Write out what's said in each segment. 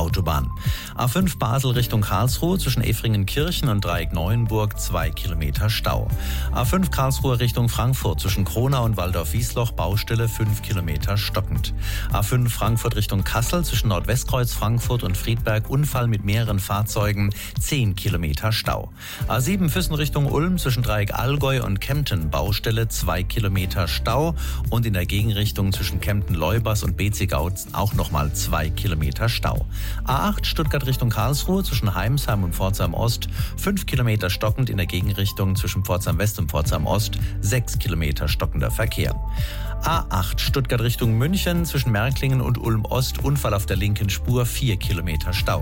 Autobahn. A5 Basel Richtung Karlsruhe zwischen Effringen-Kirchen und Dreieck Neuenburg 2 Kilometer Stau. A5 Karlsruhe Richtung Frankfurt zwischen Kronau und Waldorf-Wiesloch Baustelle 5 Kilometer stockend. A5 Frankfurt Richtung Kassel zwischen Nordwestkreuz Frankfurt und Friedberg Unfall mit mehreren Fahrzeugen 10 Kilometer Stau. A7 Füssen Richtung Ulm zwischen Dreieck Allgäu und Kempten Baustelle 2 Kilometer Stau und in der Gegenrichtung zwischen Kempten-Leubers und Bezigau auch nochmal 2 Kilometer Stau. A8 Stuttgart Richtung Karlsruhe zwischen Heimsheim und Pforzheim Ost 5 Kilometer stockend, in der Gegenrichtung zwischen Pforzheim West und Pforzheim Ost 6 Kilometer stockender Verkehr. A8 Stuttgart Richtung München zwischen Märklingen und Ulm Ost Unfall auf der linken Spur 4 Kilometer Stau.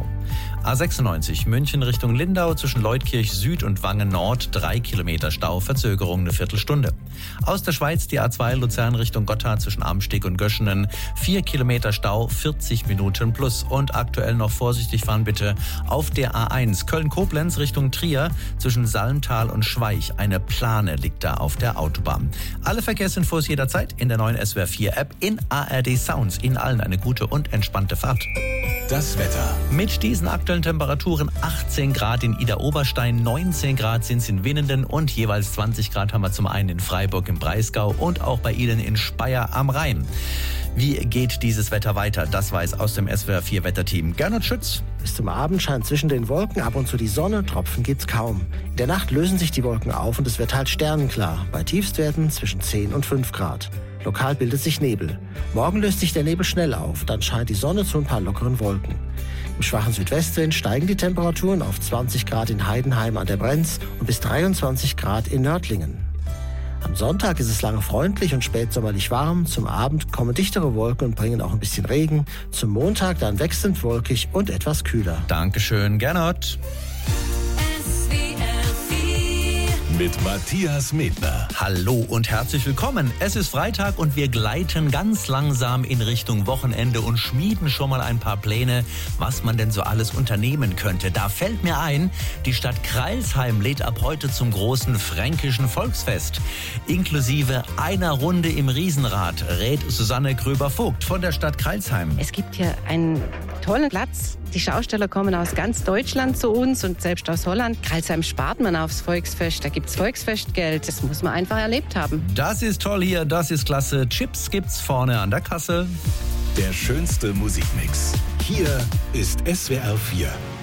A96 München Richtung Lindau zwischen Leutkirch Süd und Wangen Nord 3 Kilometer Stau, Verzögerung eine Viertelstunde. Aus der Schweiz die A2 Luzern Richtung Gotthard zwischen Amsteg und Göschenen 4 Kilometer Stau, 40 Minuten plus. Und aktuell noch vorsichtig fahren bitte auf der A1 Köln-Koblenz Richtung Trier zwischen Salmtal und Schweich. Eine Plane liegt da auf der Autobahn. Alle Verkehrsinfos jederzeit in der neuen SWR 4 App, in ARD Sounds. Ihnen allen eine gute und entspannte Fahrt. Das Wetter. Mit diesen aktuellen Temperaturen 18 Grad in Idar-Oberstein, 19 Grad sind es in Winnenden und jeweils 20 Grad haben wir zum einen in Freiburg im Breisgau und auch bei Ihnen in Speyer am Rhein. Wie geht dieses Wetter weiter? Das weiß aus dem SWR 4 Wetterteam Gernot Schütz. Bis zum Abend scheint zwischen den Wolken ab und zu die Sonne, Tropfen gibt's kaum. In der Nacht lösen sich die Wolken auf und es wird halt sternenklar, bei Tiefstwerten zwischen 10 und 5 Grad. Lokal bildet sich Nebel. Morgen löst sich der Nebel schnell auf, dann scheint die Sonne zu ein paar lockeren Wolken. Im schwachen Südwestwind steigen die Temperaturen auf 20 Grad in Heidenheim an der Brenz und bis 23 Grad in Nördlingen. Am Sonntag ist es lange freundlich und spätsommerlich warm. Zum Abend kommen dichtere Wolken und bringen auch ein bisschen Regen. Zum Montag dann wechselnd wolkig und etwas kühler. Dankeschön, Gernot. Mit Matthias Medner. Hallo und herzlich willkommen. Es ist Freitag und wir gleiten ganz langsam in Richtung Wochenende und schmieden schon mal ein paar Pläne, was man denn so alles unternehmen könnte. Da fällt mir ein, die Stadt Crailsheim lädt ab heute zum großen fränkischen Volksfest. Inklusive einer Runde im Riesenrad, rät Susanne Gröber-Vogt von der Stadt Crailsheim. Es gibt hier einen tollen Platz. Die Schausteller kommen aus ganz Deutschland zu uns und selbst aus Holland. Crailsheim spart man aufs Volksfest. Da gibt's Volksfestgeld. Das muss man einfach erlebt haben. Das ist toll hier, das ist klasse. Chips gibt's vorne an der Kasse. Der schönste Musikmix. Hier ist SWR 4.